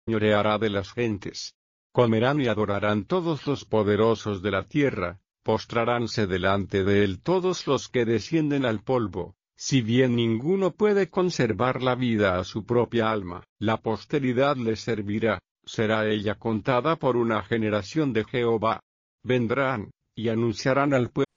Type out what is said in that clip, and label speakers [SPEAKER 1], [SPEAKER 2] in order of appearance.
[SPEAKER 1] señoreará de las gentes. Comerán y adorarán todos los poderosos de la tierra, postraránse delante de él todos los que descienden al polvo. Si bien ninguno puede conservar la vida a su propia alma, la posteridad le servirá, será ella contada por una generación de Jehová. Vendrán, y anunciarán al pueblo